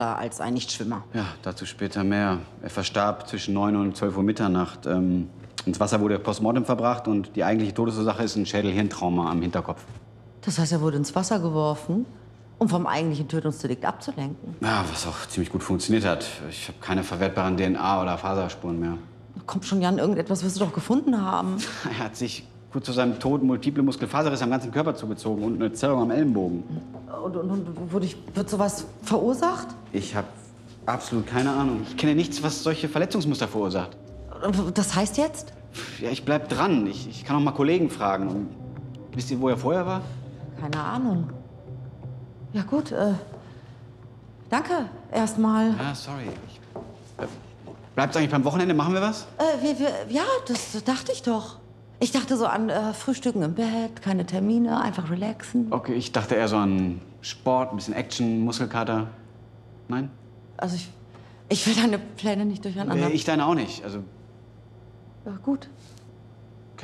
als ein Nichtschwimmer. Ja, dazu später mehr. Er verstarb zwischen 9 und 12 Uhr Mitternacht. Ins Wasser wurde postmortem verbracht und die eigentliche Todesursache ist ein Schädel-Hirntrauma am Hinterkopf. Das heißt, er wurde ins Wasser geworfen, um vom eigentlichen Tötungsdelikt abzulenken. Ja, was auch ziemlich gut funktioniert hat. Ich habe keine verwertbaren DNA- oder Faserspuren mehr. Komm schon, Jan, irgendetwas wirst du doch gefunden haben. Er hat sich kurz vor seinem Tod multiple Muskelfaserrisse am ganzen Körper zugezogen und eine Zerrung am Ellenbogen. Und wird sowas verursacht? Ich habe absolut keine Ahnung. Ich kenne nichts, was solche Verletzungsmuster verursacht. Das heißt jetzt? Ja, ich bleib dran. Ich kann auch mal Kollegen fragen. Und wisst ihr, wo er vorher war? Keine Ahnung. Ja gut, danke erstmal. Ja, sorry. Bleibt's eigentlich beim Wochenende? Machen wir was? Ja, das dachte ich doch. Ich dachte so an Frühstücken im Bett, keine Termine, einfach relaxen. Okay, ich dachte eher so an Sport, ein bisschen Action, Muskelkater. Nein? Also ich will deine Pläne nicht durcheinander. Ich deine auch nicht. Also, Ja, gut. okay.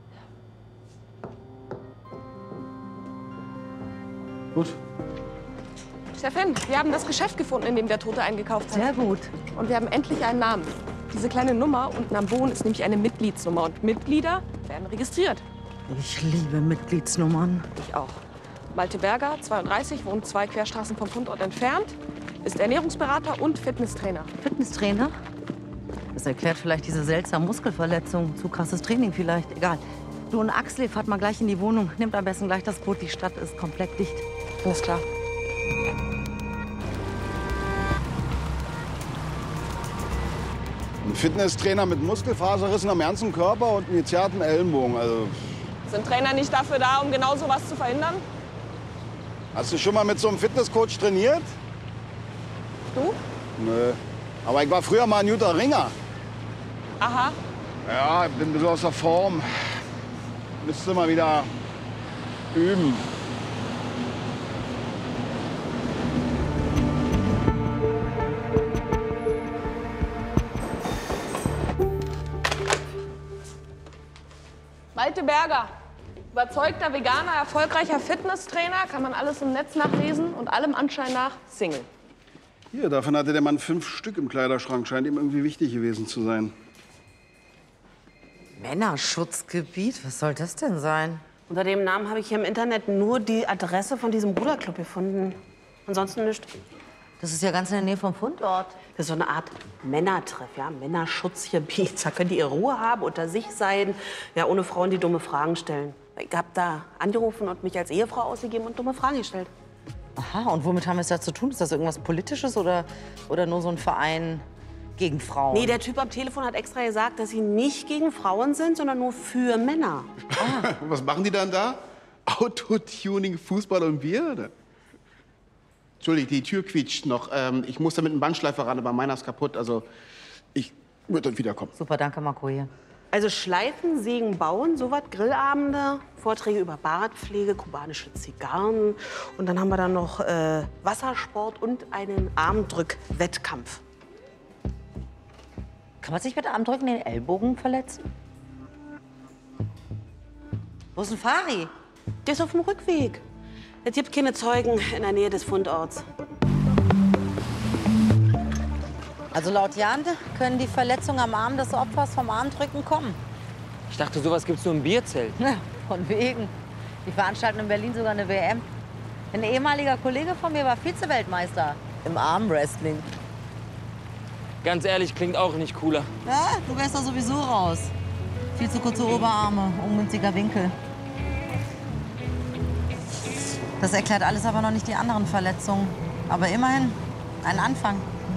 Gut. Chefin, wir haben das Geschäft gefunden, in dem der Tote eingekauft hat. Sehr gut. Und wir haben endlich einen Namen. Diese kleine Nummer unten am Boden ist nämlich eine Mitgliedsnummer. Und Mitglieder werden registriert. Ich liebe Mitgliedsnummern. Ich auch. Malte Berger, 32, wohnt 2 Querstraßen vom Fundort entfernt, ist Ernährungsberater und Fitnesstrainer. Fitnesstrainer? Das erklärt vielleicht diese seltsame Muskelverletzung. Zu krasses Training vielleicht. Egal. Du und Axel, fahrt mal gleich in die Wohnung. Nehmt am besten gleich das Boot. Die Stadt ist komplett dicht. Alles klar. Ein Fitnesstrainer mit Muskelfaserrissen am ganzen Körper und einem gezerrten Ellenbogen. Also, Sind Trainer nicht dafür da, um genau sowas zu verhindern? hast du schon mal mit so einem Fitnesscoach trainiert? Du? Nö. Aber ich war früher mal ein guter Ringer. Aha. Ja, ich bin ein bisschen aus der Form. Müsste mal wieder üben. Malte Berger. Überzeugter Veganer, erfolgreicher Fitnesstrainer, kann man alles im Netz nachlesen und allem Anschein nach Single. Hier, davon hatte der Mann 5 Stück im Kleiderschrank. Scheint ihm irgendwie wichtig gewesen zu sein. Männerschutzgebiet? Was soll das denn sein? Unter dem Namen habe ich hier im Internet nur die Adresse von diesem Ruderclub gefunden. Ansonsten nichts. Das ist ja ganz in der Nähe vom Fundort. Das ist so eine Art Männertreff, ja, Männerschutzgebiet. Da können die ihre Ruhe haben, unter sich sein, ja, ohne Frauen, die dumme Fragen stellen. Ich habe da angerufen und mich als Ehefrau ausgegeben und dumme Fragen gestellt. Aha, und womit haben wir es da zu tun? Ist das irgendwas Politisches oder nur so ein Verein gegen Frauen? Nee, der Typ am Telefon hat extra gesagt, dass sie nicht gegen Frauen sind, sondern nur für Männer. Was machen die dann da? Autotuning, Fußball und Bier? Oder? Entschuldigung, die Tür quietscht noch. Ich muss da mit einem Bandschleifer ran, aber meiner ist kaputt. Also, ich würde dann wiederkommen. Super, danke, Marco hier. Also Schleifen, Sägen, Bauen, sowas, Grillabende, Vorträge über Bartpflege, kubanische Zigarren. Und dann haben wir dann noch Wassersport und einen Armdrück-Wettkampf. Kann man sich mit Armdrücken den Ellbogen verletzen? Wo ist denn Fari? Der ist auf dem Rückweg. Es gibt keine Zeugen in der Nähe des Fundorts. Also laut Jan können die Verletzungen am Arm des Opfers vom Armdrücken kommen. Ich dachte, sowas gibt's nur im Bierzelt. Ja, von wegen. Die veranstalten in Berlin sogar eine WM. Ein ehemaliger Kollege von mir war Vize-Weltmeister im Armwrestling. Ganz ehrlich, klingt auch nicht cooler. Ja, du wärst doch sowieso raus. Viel zu kurze Oberarme, ungünstiger Winkel. Das erklärt alles aber noch nicht die anderen Verletzungen. Aber immerhin ein Anfang.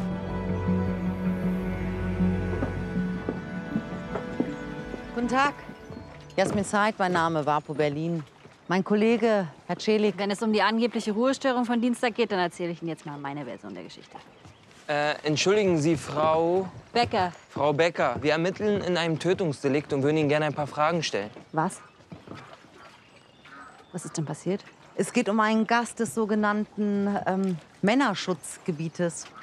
Guten Tag. Jasmin Said, mein Name, Vapo Berlin. Mein Kollege, Herr Celik. Wenn es um die angebliche Ruhestörung von Dienstag geht, dann erzähle ich Ihnen jetzt mal meine Version der Geschichte. Entschuldigen Sie, Frau Becker. Frau Becker. Wir ermitteln in einem Tötungsdelikt und würden Ihnen gerne ein paar Fragen stellen. Was? Was ist denn passiert? Es geht um einen Gast des sogenannten Männerschutzgebietes.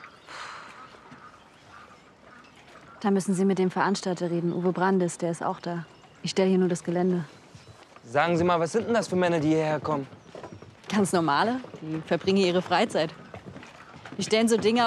Da müssen Sie mit dem Veranstalter reden, Uwe Brandes, der ist auch da. Ich stelle hier nur das Gelände. Sagen Sie mal, was sind denn das für Männer, die hierher kommen? Ganz normale, die verbringen ihre Freizeit. Die stellen so Dinge